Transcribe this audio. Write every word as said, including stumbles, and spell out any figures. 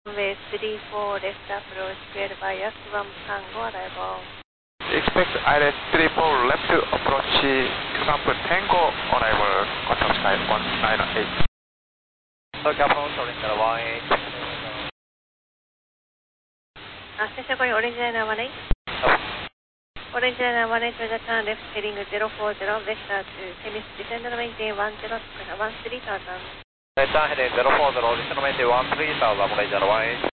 Runway three four left approach cleared by Yak one Tango arrival. Expect I L S three four left approach example Tango arrival contact side one nine eight. Look up on surrender one eight. あ、ステーションにオレンジライナーone eight。オレンジライナーone eightとじゃターンレフトヘリングゼロフォーゼロベクターツーヘミスディフェンドのメインテンone zeroワンスリーターターン。 Turn heading zero four zero, descend maintain one three thousand, Malaysia one eight.